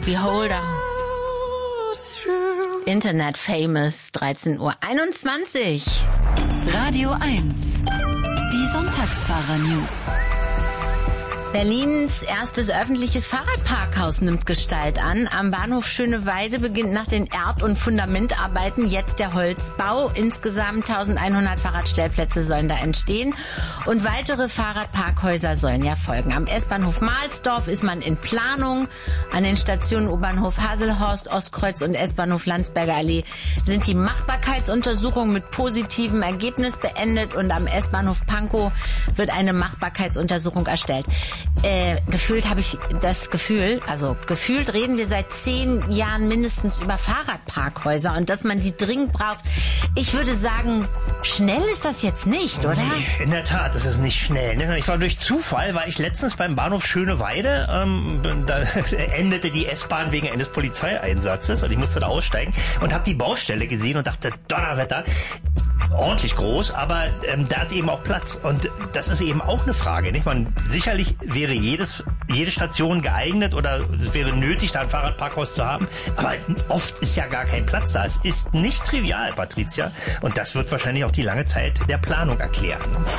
Beholder. Internet famous, 13:21 Uhr. Radio 1. Die Sonntagsfahrer-News. Berlins erstes öffentliches Fahrradparkhaus nimmt Gestalt an. Am Bahnhof Schöneweide beginnt nach den Erd- und Fundamentarbeiten jetzt der Holzbau. Insgesamt 1100 Fahrradstellplätze sollen da entstehen und weitere Fahrradparkhäuser sollen ja folgen. Am S-Bahnhof Mahlsdorf ist man in Planung. An den Stationen U-Bahnhof Haselhorst, Ostkreuz und S-Bahnhof Landsberger Allee sind die Machbarkeitsuntersuchungen mit positivem Ergebnis beendet und am S-Bahnhof Pankow wird eine Machbarkeitsuntersuchung erstellt. Gefühlt habe ich das Gefühl, also gefühlt reden wir seit 10 Jahren mindestens über Fahrradparkhäuser und dass man die dringend braucht. Ich würde sagen, schnell ist das jetzt nicht, oder? Nee, in der Tat ist es nicht schnell. Ich war durch Zufall, war ich letztens beim Bahnhof Schöneweide, da endete die S-Bahn wegen eines Polizeieinsatzes und ich musste da aussteigen und habe die Baustelle gesehen und dachte, Donnerwetter, ordentlich groß, aber da ist eben auch Platz und das ist eben auch eine Frage, nicht? Sicherlich wäre jede Station geeignet oder es wäre nötig, da ein Fahrradparkhaus zu haben, aber oft ist ja gar kein Platz da. Es ist nicht trivial, Patricia, und das wird wahrscheinlich auch die lange Zeit der Planung erklären.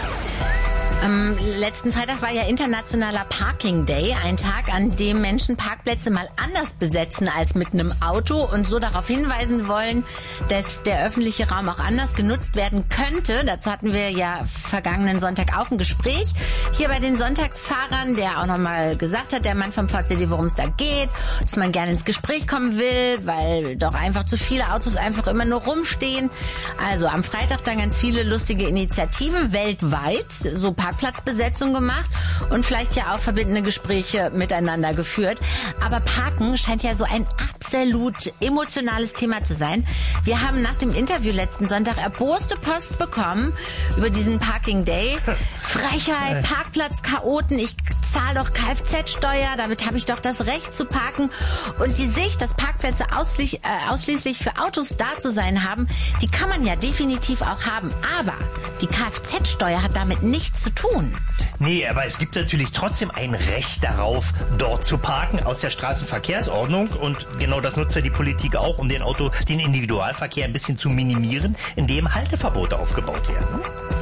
Am letzten Freitag war ja Internationaler Parking Day, ein Tag, an dem Menschen Parkplätze mal anders besetzen als mit einem Auto und so darauf hinweisen wollen, dass der öffentliche Raum auch anders genutzt werden könnte. Dazu hatten wir ja vergangenen Sonntag auch ein Gespräch hier bei den Sonntagsfahrern, der auch nochmal gesagt hat, der Mann vom VCD, worum es da geht, dass man gerne ins Gespräch kommen will, weil doch einfach zu viele Autos einfach immer nur rumstehen. Also am Freitag dann ganz viele lustige Initiativen weltweit, so Parkplatzbesetzung gemacht und vielleicht ja auch verbindende Gespräche miteinander geführt. Aber Parken scheint ja so ein absolut emotionales Thema zu sein. Wir haben nach dem Interview letzten Sonntag erboste Post bekommen über diesen Parking Day. Frechheit, Parkplatzchaoten, ich zahle doch Kfz-Steuer, damit habe ich doch das Recht zu parken. Und die Sicht, dass Parkplätze ausschließlich für Autos da zu sein haben, die kann man ja definitiv auch haben. Aber die Kfz-Steuer hat damit nichts zu tun. Nee, aber es gibt natürlich trotzdem ein Recht darauf, dort zu parken aus der Straßenverkehrsordnung. Und genau das nutzt ja die Politik auch, um den Individualverkehr ein bisschen zu minimieren, indem Halteverbote aufgebaut werden.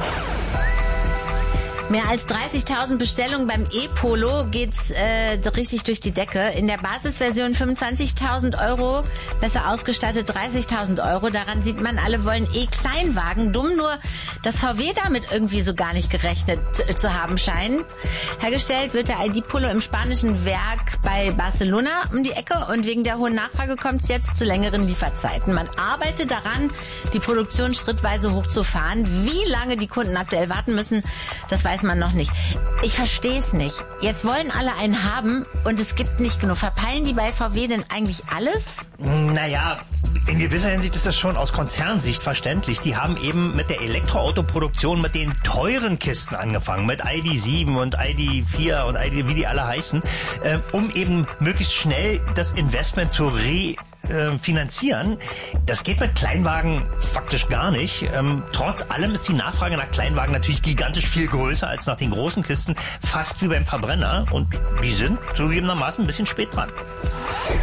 Mehr als 30.000 Bestellungen beim E-Polo geht's richtig durch die Decke. In der Basisversion 25.000 Euro, besser ausgestattet 30.000 Euro. Daran sieht man, alle wollen E-Kleinwagen. Dumm nur, dass VW damit irgendwie so gar nicht gerechnet zu haben scheint. Hergestellt wird der ID-Polo im spanischen Werk bei Barcelona um die Ecke und wegen der hohen Nachfrage kommt es jetzt zu längeren Lieferzeiten. Man arbeitet daran, die Produktion schrittweise hochzufahren. Wie lange die Kunden aktuell warten müssen, das weiß man noch nicht. Ich verstehe es nicht. Jetzt wollen alle einen haben und es gibt nicht genug. Verpeilen die bei VW denn eigentlich alles? Naja, in gewisser Hinsicht ist das schon aus Konzernsicht verständlich. Die haben eben mit der Elektroautoproduktion mit den teuren Kisten angefangen, mit ID.7 und ID.4 und ID, wie die alle heißen, um eben möglichst schnell das Investment zu finanzieren. Das geht mit Kleinwagen faktisch gar nicht. Trotz allem ist die Nachfrage nach Kleinwagen natürlich gigantisch viel größer als nach den großen Kisten, fast wie beim Verbrenner. Und die sind zugegebenermaßen ein bisschen spät dran.